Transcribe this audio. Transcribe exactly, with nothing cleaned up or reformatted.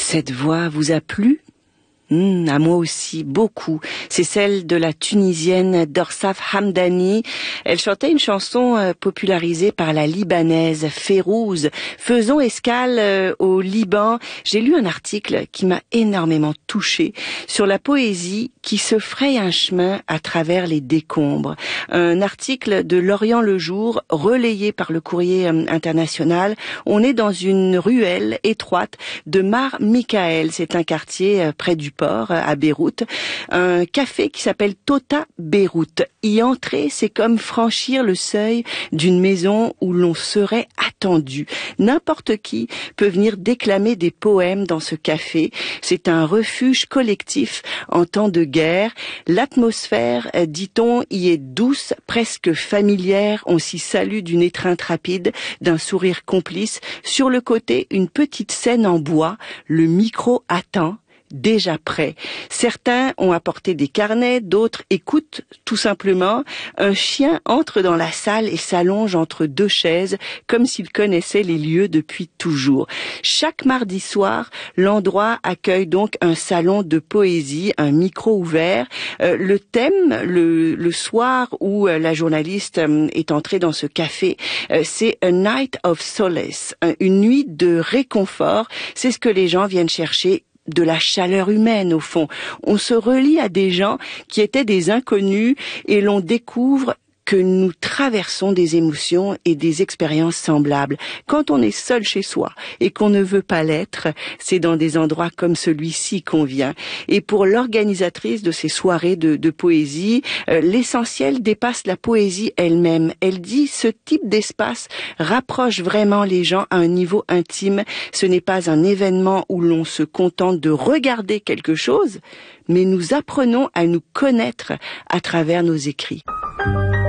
Cette voix vous a plu ? Mmh, à moi aussi, beaucoup. C'est celle de la Tunisienne Dorsaf Hamdani. Elle chantait une chanson euh, popularisée par la Libanaise Férouz. Faisons escale euh, au Liban. J'ai lu un article qui m'a énormément touchée sur la poésie qui se fraye un chemin à travers les décombres. Un article de Lorient Le Jour, relayé par le Courrier euh, international. On est dans une ruelle étroite de Mar Michael. C'est un quartier euh, près du port à Beyrouth, un café qui s'appelle Tota Beyrouth. Y entrer, c'est comme franchir le seuil d'une maison où l'on serait attendu. N'importe qui peut venir déclamer des poèmes dans ce café. C'est un refuge collectif en temps de guerre. L'atmosphère, dit-on, y est douce, presque familière. On s'y salue d'une étreinte rapide, d'un sourire complice. Sur le côté, une petite scène en bois. Le micro attend, déjà prêt. Certains ont apporté des carnets, d'autres écoutent tout simplement. Un chien entre dans la salle et s'allonge entre deux chaises, comme s'il connaissait les lieux depuis toujours. Chaque mardi soir, l'endroit accueille donc un salon de poésie, un micro ouvert. Euh, le thème, le, le soir où euh, la journaliste euh, est entrée dans ce café, euh, c'est A Night of Solace, une nuit de réconfort. C'est ce que les gens viennent chercher, de la chaleur humaine au fond. On se relie à des gens qui étaient des inconnus et l'on découvre que nous traversons des émotions et des expériences semblables. Quand on est seul chez soi et qu'on ne veut pas l'être, c'est dans des endroits comme celui-ci qu'on vient. Et pour l'organisatrice de ces soirées de, de poésie, euh, l'essentiel dépasse la poésie elle-même. Elle dit ce type d'espace rapproche vraiment les gens à un niveau intime. Ce n'est pas un événement où l'on se contente de regarder quelque chose, mais nous apprenons à nous connaître à travers nos écrits.